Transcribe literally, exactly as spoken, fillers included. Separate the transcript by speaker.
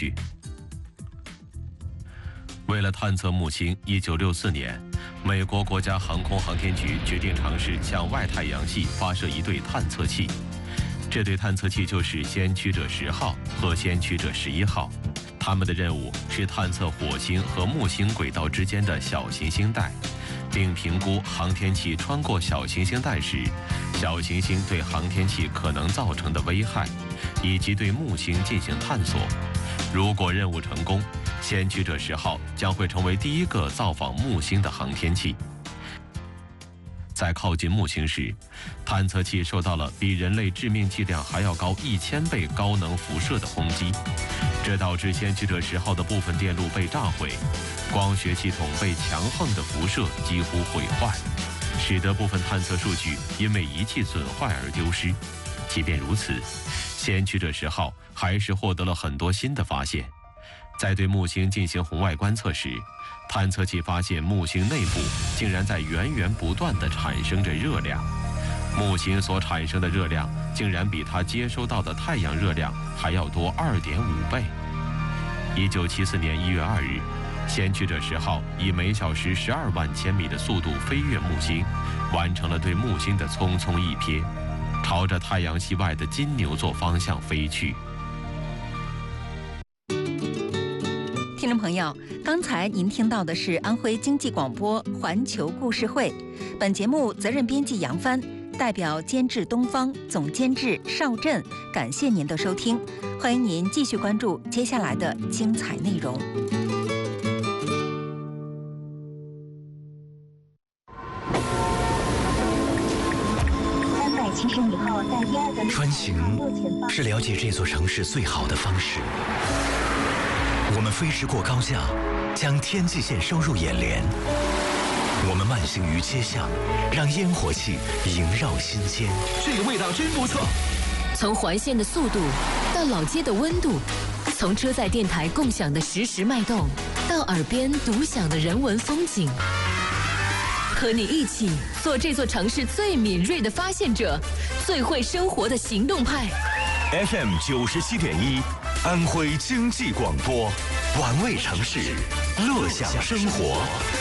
Speaker 1: 去。为了探测木星，一九六四年，美国国家航空航天局决定尝试向外太阳系发射一对探测器。这对探测器就是先驱者十号和先驱者十一号，他们的任务是探测火星和木星轨道之间的小行星带，并评估航天器穿过小行星带时，小行星对航天器可能造成的危害，以及对木星进行探索。如果任务成功，先驱者十号将会成为第一个造访木星的航天器。在靠近木星时，探测器受到了比人类致命剂量还要高一千倍高能辐射的轰击，这导致先驱者十号的部分电路被炸毁，光学系统被强横的辐射几乎毁坏，使得部分探测数据因为仪器损坏而丢失。即便如此，先驱者十号还是获得了很多新的发现。在对木星进行红外观测时，探测器发现木星内部竟然在源源不断地产生着热量，木星所产生的热量竟然比它接收到的太阳热量还要多 二点五倍。一九七四年一月二日，先驱者十号以每小时十二万千米的速度飞越木星，完成了对木星的匆匆一瞥，朝着太阳系外的金牛座方向飞去。
Speaker 2: 听众朋友，刚才您听到的是安徽经济广播环球故事会，本节目责任编辑杨帆，代表监制东方，总监制邵振，感谢您的收听，欢迎您继续关注接下来的精彩内容。
Speaker 3: 穿行是了解这座城市最好的方式。我们飞驰过高架，将天际线收入眼帘；我们慢行于街巷，让烟火气萦绕心间。
Speaker 4: 这个味道真不错。
Speaker 5: 从环线的速度到老街的温度，从车载电台共享的实时脉动，到耳边独享的人文风景，和你一起做这座城市最敏锐的发现者，最会生活的行动派。
Speaker 6: F M 九十七点一，安徽经济广播，玩味城市，乐享生活。